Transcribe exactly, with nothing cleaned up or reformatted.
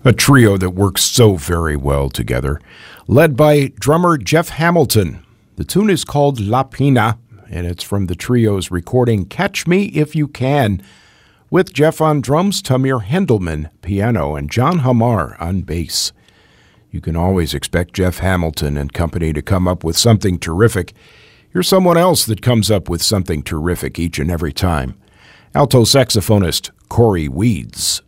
A trio that works so very well together, led by drummer Jeff Hamilton. The tune is called La Pina, and it's from the trio's recording Catch Me If You Can, with Jeff on drums, Tamir Hendelman piano, and John Hamar on bass. You can always expect Jeff Hamilton and company to come up with something terrific. Here's someone else that comes up with something terrific each and every time. Alto saxophonist Corey Weeds.